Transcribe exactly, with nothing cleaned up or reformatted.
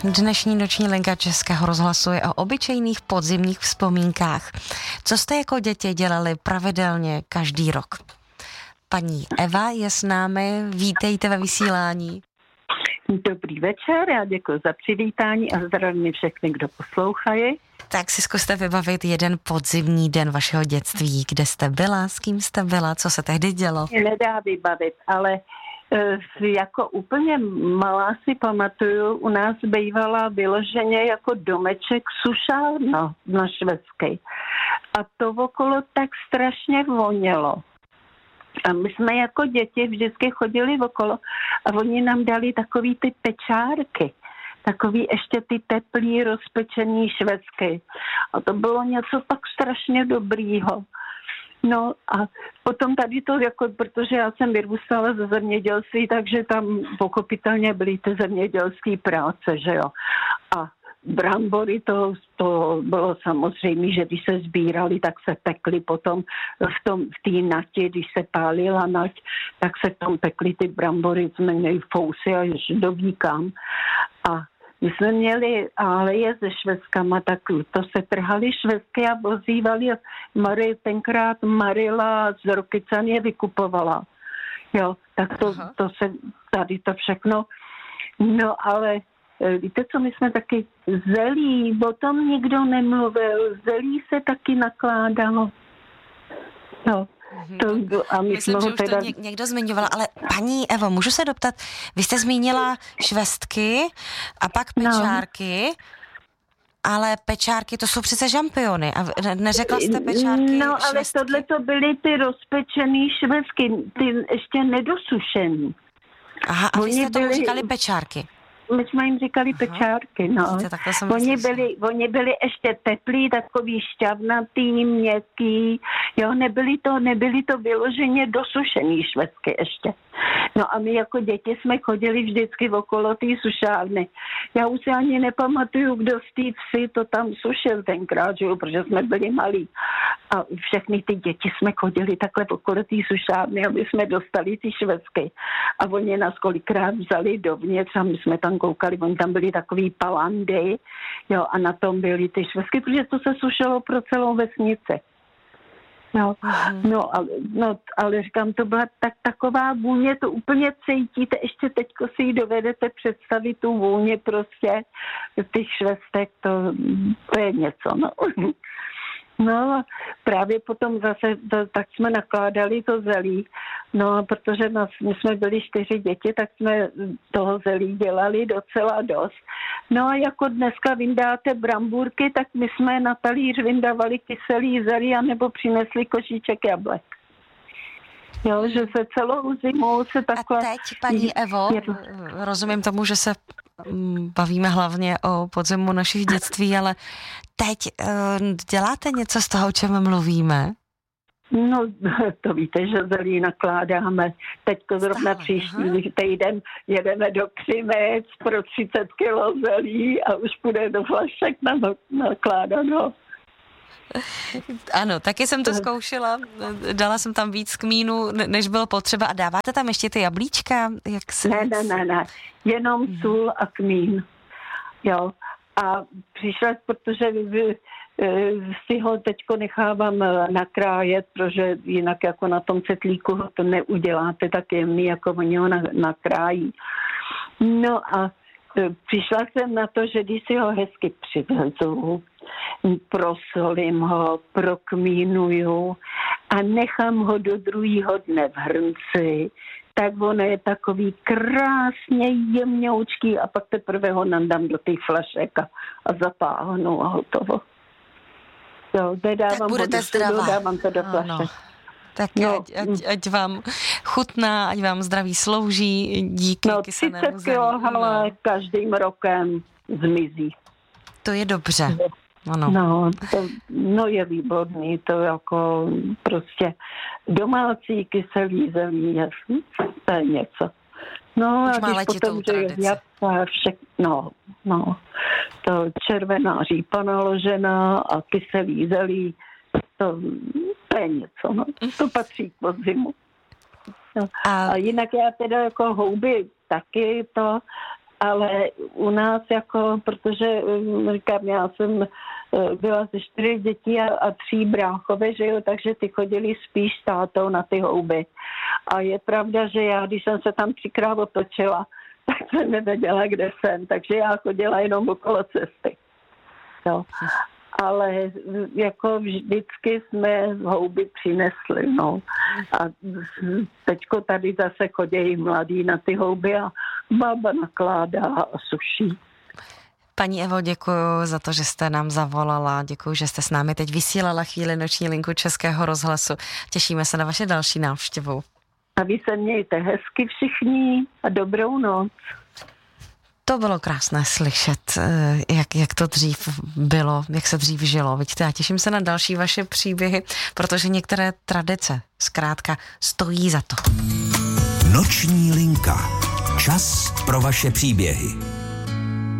Dnešní noční linka Českého rozhlasu je o obyčejných podzimních vzpomínkách. Co jste jako děti dělali pravidelně každý rok? Paní Eva je s námi, vítejte ve vysílání. Dobrý večer, já děkuji za přivítání a zdravím všechny, kdo poslouchají. Tak si zkuste vybavit jeden podzimní den vašeho dětství. Kde jste byla, s kým jste byla, co se tehdy dělo? Nedá vybavit, ale e, jako úplně malá si pamatuju, u nás bývala vyloženě jako domeček sušárna na Švédské. A to okolo tak strašně vonělo. A my jsme jako děti vždycky chodili okolo a oni nám dali takový ty pečárky. Takový ještě ty teplý, rozpečený švédský. A to bylo něco tak strašně dobrýho. No a potom tady to, jako, protože já jsem vyrůstala ze zemědělství, takže tam pochopitelně byly ty zemědělské práce, že jo. A brambory, to, to bylo samozřejmě, že když se sbírali, tak se pekly potom v tom, v té natě, když se pálila nať, tak se tam pekly ty brambory, jsme měli fousy až do víkám. A my jsme měli aleje se švestkama, tak to se trhali švestky a vozívali. Mary, tenkrát Marila z Rokycan je vykupovala. Jo, tak to, to se tady to všechno. No ale víte co, my jsme taky zelí, o tom nikdo nemluvil, zelí se taky nakládalo. No. To, a my Myslím, že už teda... to někdo zmiňoval, ale paní Evo, můžu se doptat, vy jste zmínila švestky a pak pečárky, no. Ale pečárky, to jsou přece žampiony a neřekla jste pečárky, no, ale švestky. Tohle to byly ty rozpečený švestky, ty ještě nedosušený. Aha, a vy Oni jste tomu byli... říkali pečárky. My jsme jim říkali Aha. pečárky, no. Víte, Oni byli, oni byli ještě teplí, takový šťavnatý, měkký, jo, nebyli to, nebyli to vyloženě dosušený švestky ještě. No a my jako děti jsme chodili vždycky okolo té sušárny. Já už si ani nepamatuju, kdo z té vsi to tam sušil tenkrát, že jo, protože jsme byli malí. A všechny ty děti jsme chodili takhle okolo té sušárny, aby jsme dostali ty švestky. A oni nás kolikrát vzali dovnitř a my jsme tam koukali, oni tam byli takový palandy, jo, a na tom byly ty švestky, protože to se sušilo pro celou vesnici. No, mm. no, ale, no, ale říkám, to byla tak, taková vůně, to úplně cítíte, ještě teďko si ji dovedete představit, tu vůně prostě, těch švestek, to, to je něco, no. No, právě potom zase, to, tak jsme nakládali to zelí, no, protože nás, my jsme byli čtyři děti, tak jsme toho zelí dělali docela dost. No a jako dneska vyndáte brambůrky, tak my jsme na talíř vyndávali kyselý zelí, anebo přinesli košíček jablek. Jo, že se celou zimu se takhle... A teď, paní Evo, je... rozumím tomu, že se bavíme hlavně o podzimu našich dětství, ale teď děláte něco z toho, o čem mluvíme? No, to víte, že zelí nakládáme. Teďko zrovna příští týden jedeme do Křimec pro třicet kilo zelí a už půjde do flašek nakládáno. Ano, taky jsem to zkoušela, dala jsem tam víc kmínu, než bylo potřeba a dáváte tam ještě ty jablíčka? Jak se... Ne, ne, ne, ne, jenom sůl a kmín, jo. A přišla, protože vy, si ho teďko nechávám nakrájet, protože jinak jako na tom cetlíku to neuděláte tak jemný, jako oni ho nakrájí. No a přišla jsem na to, že když si ho hezky přivezu, prosolím ho, prokmínuju a nechám ho do druhého dne v hrnci, tak ono je takový krásně jemňoučký a pak teprve ho nandám do těch flašek a, a zapáhnu a hotovo. Jo, nedávám tak budete zdravá. Dávám to do flašek. No. Tak no. ať, ať, ať vám chutná, ať vám zdraví slouží, díky no, kyselému třicet kilo, ale každým rokem zmizí. To je dobře. Ano. No, to, no je výborný, to jako prostě domácí kyselý zelí, jasný, to je něco. No už a má když potom, že jabka, všechno, no, to červená řípa naložená a kyselý zelí, to, to je něco, no, to patří k podzimu. No. A... a jinak já teda jako houby taky to, ale u nás jako, protože říkám, já jsem byla ze čtyřech dětí a, a tří bráchové, že jo, takže ty chodili spíš s tátou na ty houby. A je pravda, že já, když jsem se tam třikrát otočila, tak jsem nevěděla, kde jsem, takže já chodila jenom okolo cesty. No. Ale jako vždycky jsme houby přinesli, no. A teďko tady zase chodějí mladí na ty houby a bába nakládá a suší. Paní Evo, děkuji za to, že jste nám zavolala, děkuji, že jste s námi teď vysílala chvíli noční linku Českého rozhlasu. Těšíme se na vaše další návštěvu. A vy se mějte hezky všichni a dobrou noc. To bylo krásné slyšet, jak, jak to dřív bylo, jak se dřív žilo. Vidíte, já těším se na další vaše příběhy, protože některé tradice zkrátka stojí za to. Noční linka. Čas pro vaše příběhy.